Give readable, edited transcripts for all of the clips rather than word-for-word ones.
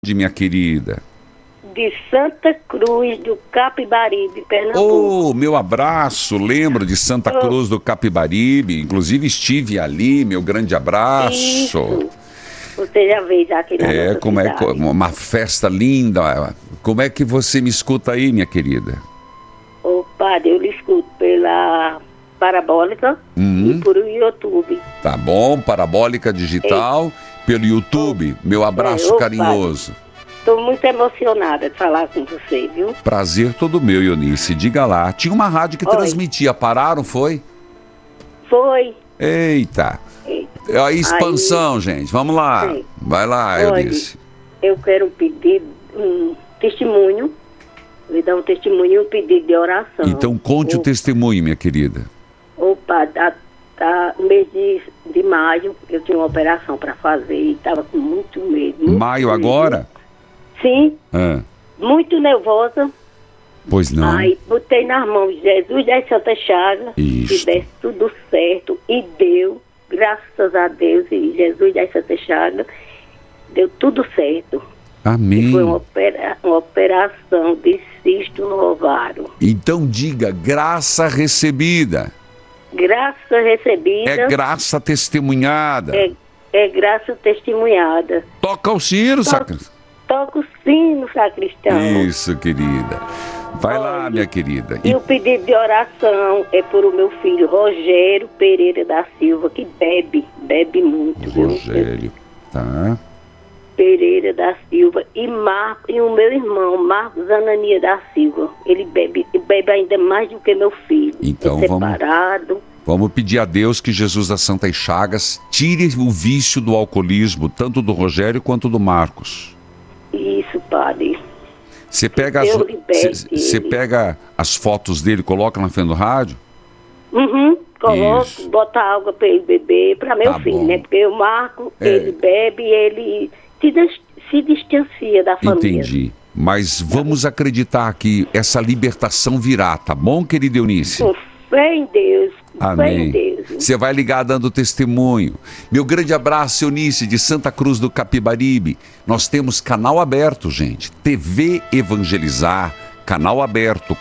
de minha querida? De Santa Cruz do Capibaribe, Pernambuco. Oh, meu abraço, lembro de Santa Cruz do Capibaribe, inclusive estive ali, meu grande abraço. Isso. Você já veio aqui na nossa Como cidade. uma festa linda. Como é que você me escuta aí, minha querida? Ô, padre, eu lhe escuto pela Parabólica e por YouTube. Tá bom, Parabólica Digital, pelo YouTube. Meu abraço carinhoso. Estou muito emocionada de falar com você, viu? Prazer todo meu, Eunice. Diga lá. Tinha uma rádio que transmitia. Pararam, foi? Foi. Eita. A expansão, gente. Vamos lá. Sim. Vai lá, Eunice. Eu quero pedir um testemunho. Me dar um testemunho e um pedido de oração. Então conte o testemunho, minha querida. Opa, no mês de maio eu tinha uma operação para fazer e estava com muito medo. Maio agora? Sim, muito nervosa. Pois não. Aí botei nas mãos de Jesus das Santas Chagas, que desse tudo certo, e deu, graças a Deus, e Jesus das Santas Chagas, deu tudo certo. Amém. E foi uma operação de cisto no ovário. Então diga, graça recebida. Graça recebida. É graça testemunhada. É graça testemunhada. Toca o sino, sacristão. Toca o sino, sacristão. Isso, querida. Vai lá, minha querida. E o pedido de oração é por o meu filho Rogério Pereira da Silva, que bebe muito. Rogério, tá. Pereira da Silva e o meu irmão, Marcos Anania da Silva. Ele bebe ainda mais do que meu filho. Então vamos pedir a Deus que Jesus das Santas Chagas tire o vício do alcoolismo, tanto do Rogério quanto do Marcos. Isso, padre. Você pega as fotos dele, coloca na frente do rádio? Coloco, bota água para ele beber, para meu filho, né? Porque o Marco, ele bebe e ele se distancia da família. Entendi. Mas vamos acreditar que essa libertação virá, tá bom, querida Eunice? Com fé em Deus. Amém. Você vai ligar dando testemunho. Meu grande abraço, Eunice, de Santa Cruz do Capibaribe. Nós temos canal aberto, gente. TV Evangelizar, canal aberto,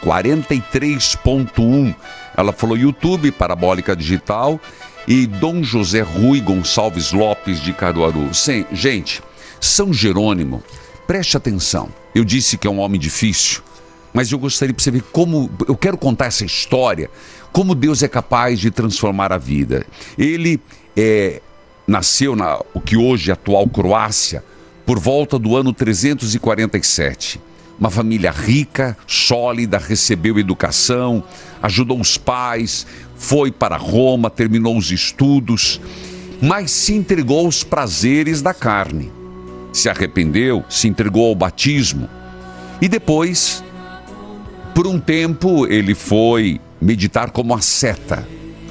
43.1. Ela falou YouTube, Parabólica Digital. E Dom José Rui Gonçalves Lopes de Caruaru. Sim, gente, São Jerônimo, preste atenção. Eu disse que é um homem difícil, mas eu gostaria para você ver como... Eu quero contar essa história, como Deus é capaz de transformar a vida. Ele nasceu o que hoje é a atual Croácia, por volta do ano 347. Uma família rica, sólida, recebeu educação, ajudou os pais, foi para Roma, terminou os estudos, mas se entregou aos prazeres da carne. Se arrependeu, se entregou ao batismo e depois, por um tempo, ele foi meditar como asceta.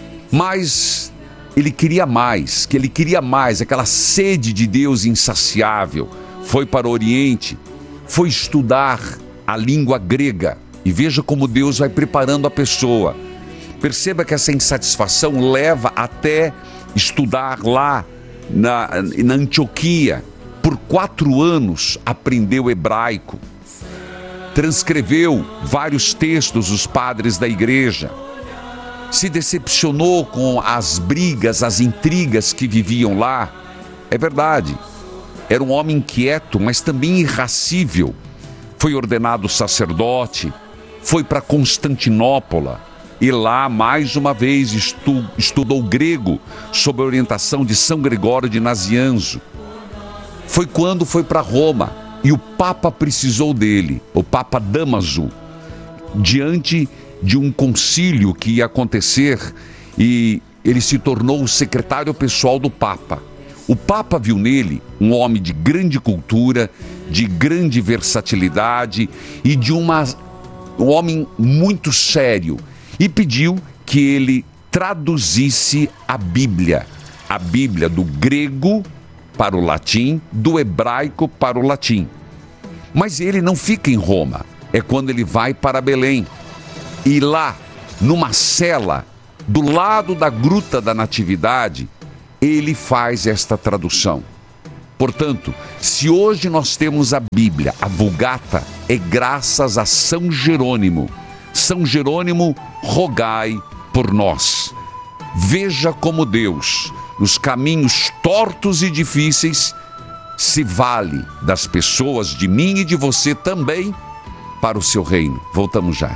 Mas ele queria mais, aquela sede de Deus insaciável. Foi para o Oriente, foi estudar a língua grega e veja como Deus vai preparando a pessoa. Perceba que essa insatisfação leva até estudar lá na Antioquia. Por 4 anos aprendeu hebraico, transcreveu vários textos dos padres da igreja, se decepcionou com as brigas, as intrigas que viviam lá. É verdade, era um homem inquieto, mas também irascível. Foi ordenado sacerdote, foi para Constantinopla e lá mais uma vez estudou grego sob a orientação de São Gregório de Nazianzo. Foi quando foi para Roma e o Papa precisou dele, o Papa Damaso, diante de um concílio que ia acontecer, e ele se tornou o secretário pessoal do Papa. O Papa viu nele um homem de grande cultura, de grande versatilidade e de um homem muito sério, e pediu que ele traduzisse a Bíblia do grego para o latim, do hebraico para o latim. Mas ele não fica em Roma, é quando ele vai para Belém. E lá, numa cela, do lado da Gruta da Natividade, ele faz esta tradução. Portanto, se hoje nós temos a Bíblia, a Vulgata, é graças a São Jerônimo. São Jerônimo, rogai por nós. Veja como Deus, nos caminhos tortos e difíceis, se vale das pessoas, de mim e de você também, para o seu reino. Voltamos já.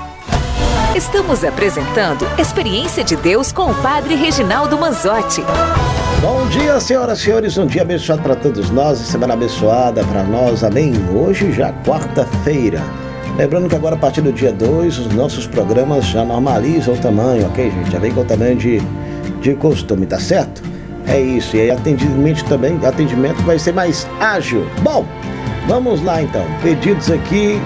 Estamos apresentando Experiência de Deus com o Padre Reginaldo Manzotti. Bom dia, senhoras e senhores, um dia abençoado para todos nós e semana abençoada para nós, amém? Hoje já quarta-feira. Lembrando que agora a partir do dia 2 os nossos programas já normalizam o tamanho, ok, gente? Já vem com o tamanho de costume, tá certo? É isso, e aí atendimento vai ser mais ágil. Bom, vamos lá então, pedidos aqui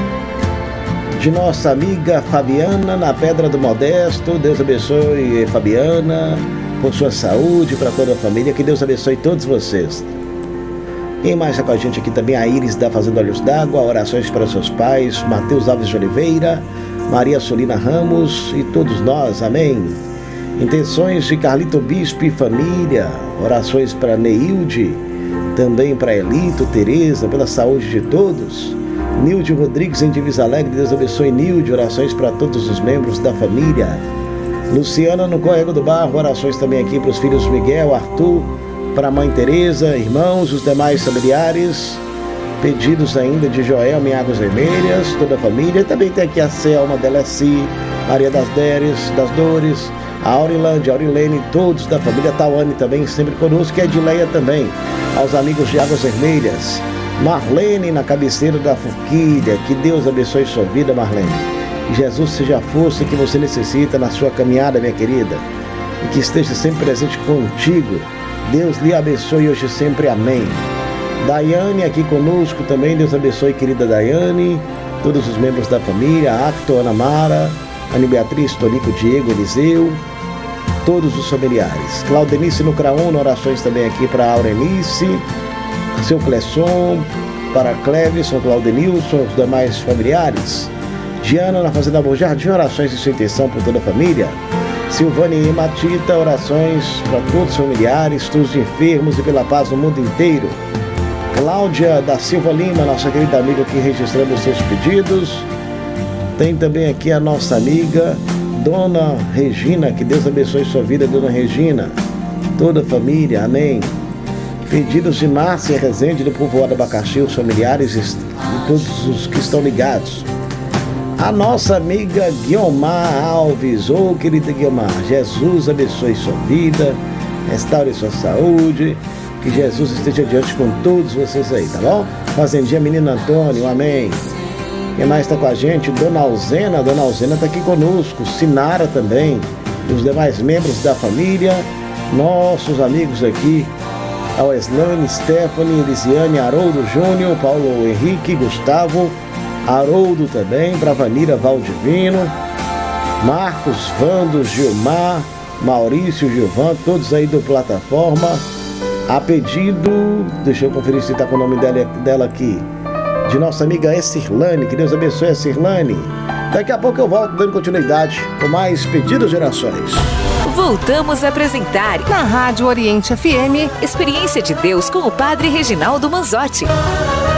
de nossa amiga Fabiana, na Pedra do Modesto. Deus abençoe Fabiana, por sua saúde, para toda a família, que Deus abençoe todos vocês. Quem mais está com a gente aqui também? A Iris da Fazenda Olhos d'Água, orações para seus pais, Mateus Alves de Oliveira, Maria Solina Ramos e todos nós, amém. Intenções de Carlito Bispo e família, orações para Neilde, também para Elito, Tereza, pela saúde de todos. Nilde Rodrigues em Divisa Alegre, Deus abençoe Nilde, orações para todos os membros da família. Luciana no Córrego do Barro, orações também aqui para os filhos Miguel, Arthur, para a mãe Tereza, irmãos, os demais familiares. Pedidos ainda de Joelma em Águas Vermelhas, toda a família. Também tem aqui a Selma, Deleci, Maria das Dores, a Aurilândia, a Aurilene, todos da família. Tauane também sempre conosco, e a Edileia também, aos amigos de Águas Vermelhas. Marlene na cabeceira da forquilha, que Deus abençoe sua vida, Marlene. Que Jesus seja a força que você necessita na sua caminhada, minha querida, e que esteja sempre presente contigo. Deus lhe abençoe hoje e sempre, amém. Daiane aqui conosco também, Deus abençoe, querida Daiane, todos os membros da família, Acto, Ana Mara, Ana Beatriz, Tonico, Diego, Eliseu, todos os familiares. Claudenice no Craúna, orações também aqui para Aurelice, seu Clesson, para Cleveson, Claudenilson, os demais familiares. Diana na Fazenda Bom Jardim, orações de sua intenção por toda a família. Silvânia e Matita, orações para todos os familiares, todos os enfermos e pela paz no mundo inteiro. Cláudia da Silva Lima, nossa querida amiga aqui registrando os seus pedidos. Tem também aqui a nossa amiga Dona Regina, que Deus abençoe sua vida, Dona Regina, toda a família, amém. Pedidos de Márcia Rezende do Povoado Abacaxi, os familiares e todos os que estão ligados. A nossa amiga Guiomar Alves, querida Guiomar, Jesus abençoe sua vida, restaure sua saúde, que Jesus esteja adiante com todos vocês aí, tá bom? Fazendinha Menino Antônio, amém. Quem mais está com a gente? Dona Alzena está aqui conosco, Sinara também, os demais membros da família, nossos amigos aqui, a Weslane, Stephanie, Elisiane, Haroldo Júnior, Paulo Henrique, Gustavo, Haroldo também, Bravanira Valdivino, Marcos, Vando, Gilmar, Maurício, Gilvan, todos aí do Plataforma. A pedido, deixa eu conferir se está com o nome dela aqui, de nossa amiga Esirlane, que Deus abençoe a Esirlane. Daqui a pouco eu volto dando continuidade com mais pedidos de orações. Voltamos a apresentar na Rádio Oriente FM, Experiência de Deus com o Padre Reginaldo Manzotti.